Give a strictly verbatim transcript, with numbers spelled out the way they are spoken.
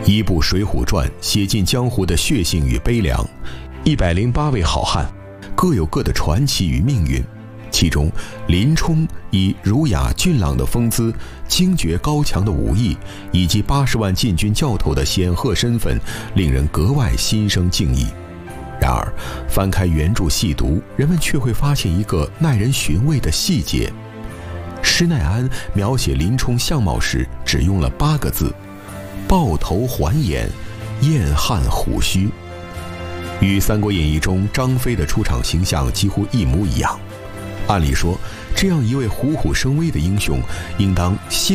一部《水浒传》写尽江湖的血性与悲凉，一百零八位好汉各有各的传奇与命运。其中林冲以儒雅俊朗的风姿、精绝高强的武艺，以及八十万禁军教头的显赫身份，令人格外心生敬意。然而翻开原著细读，人们却会发现一个耐人寻味的细节。施耐庵描写林冲相貌时只用了八个字：豹头环眼，燕汉虎须，与《三国演义》中张飞的出场形象几乎一模一样。按理说，这样一位虎虎生威的英雄，应当性